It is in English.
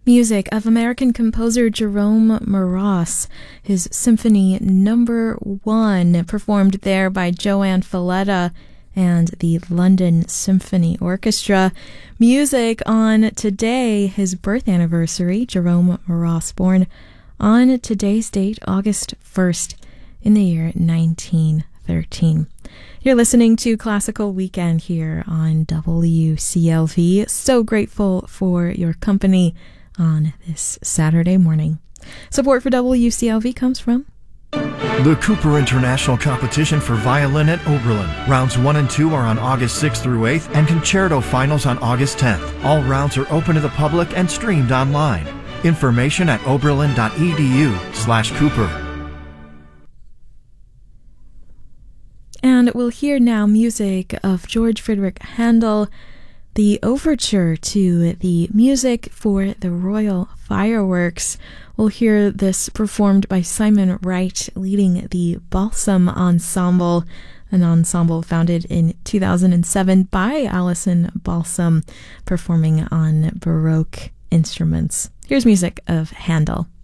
Music of American composer Jerome Moross, his Symphony No. 1, performed there by Joanne Falletta and the London Symphony Orchestra. Music on today, his birth anniversary, Jerome Moross, born on today's date, August 1st, in the year 1913. You're listening to Classical Weekend here on WCLV. So grateful for your company on this Saturday morning. Support for WCLV comes from the Cooper International Competition for Violin at Oberlin. Rounds 1 and 2 are on August 6th through 8th, and concerto finals on August 10th. All rounds are open to the public and streamed online. Information at oberlin.edu/Cooper. And we'll hear now music of George Friedrich Handel, the overture to the music for the Royal Fireworks. We'll hear this performed by Simon Wright, leading the Balsam Ensemble, an ensemble founded in 2007 by Alison Balsam, performing on Baroque instruments. Here's music of Handel.